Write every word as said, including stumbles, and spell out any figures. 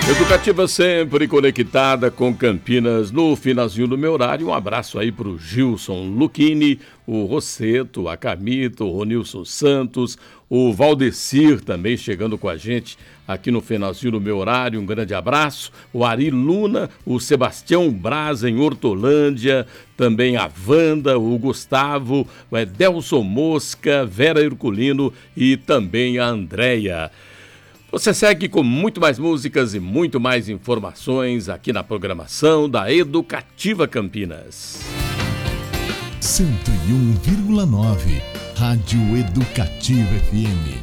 Educativa sempre conectada com Campinas no finalzinho do meu horário. Um abraço aí pro Gilson Luchini, o Rosseto, a Camita, o Ronilson Santos, o Valdecir também chegando com a gente aqui no finalzinho do meu horário. Um grande abraço. O Ari Luna, o Sebastião Braz em Hortolândia, também a Wanda, o Gustavo, o Edelson Mosca, Vera Herculino e também a Andréia. Você segue com muito mais músicas e muito mais informações aqui na programação da Educativa Campinas. cento e um vírgula nove Rádio Educativa F M.